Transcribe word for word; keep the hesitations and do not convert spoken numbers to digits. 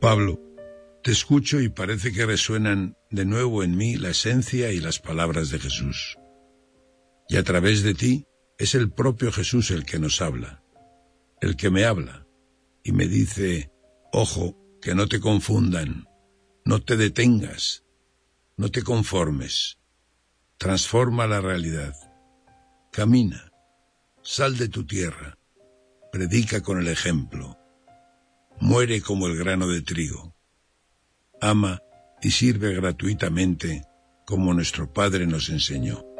Pablo, te escucho y parece que resuenan de nuevo en mí la esencia y las palabras de Jesús. Y a través de ti es el propio Jesús el que nos habla, el que me habla, y me dice, ojo, que no te confundan, no te detengas, no te conformes, transforma la realidad, camina, sal de tu tierra, predica con el ejemplo, muere como el grano de trigo, ama y sirve gratuitamente como nuestro Padre nos enseñó.